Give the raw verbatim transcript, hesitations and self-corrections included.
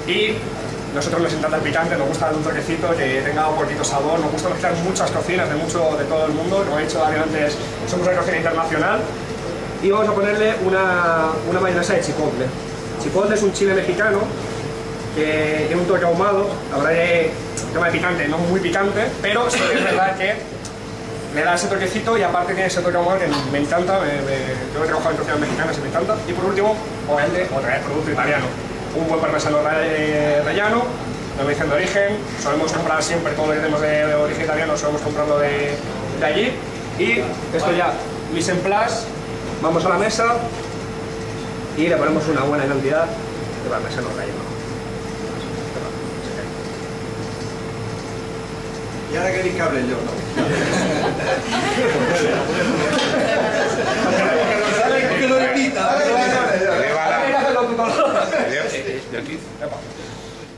Y nosotros nos encanta el picante, nos gusta un toquecito que tenga un poquito sabor, nos gusta mezclar muchas cocinas de mucho de todo el mundo. Como he dicho Darío antes, somos una cocina internacional. Y vamos a ponerle una, una mayonesa de chipotle. Chipotle es un chile mexicano que tiene un toque ahumado. La verdad que el tema de picante no es muy picante, pero sí que es verdad que le da ese toquecito y aparte tiene ese toque ahumado que me encanta. Me, me, yo he trabajado en cocinas mexicanas y me encanta. Y por último, obviamente, otra vez producto italiano. Un buen parmesano re, rellano, denominación de origen. Solemos comprar siempre todo lo que tenemos de, de origen italiano, solemos comprarlo de, de allí. Y esto ya, mise en place. Vamos a la mesa y le ponemos una buena cantidad de parmesano relleno. Y ahora queréis que hable yo, ¿no? Que lo repita. De aquí.